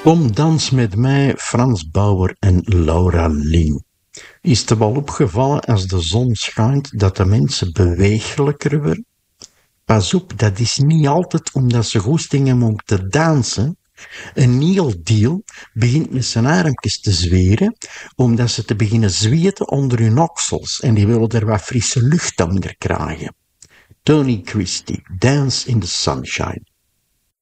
Kom dans met mij, Frans Bauer en Laura Lien. Is het wel opgevallen als de zon schijnt dat de mensen beweeglijker worden? Pas op, dat is niet altijd omdat ze goesting hebben om te dansen. Een heel deel begint met zijn armpjes te zweren, omdat ze te beginnen zweten onder hun oksels en die willen er wat frisse lucht onder krijgen. Tony Christie, Dance in the Sunshine.